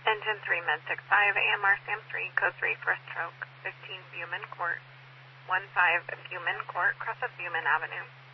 Engine 3, Med 65, AMR SAM 3, code 3 for a stroke, 15 Buman Court, 15 Buman Court, cross of Buman Avenue.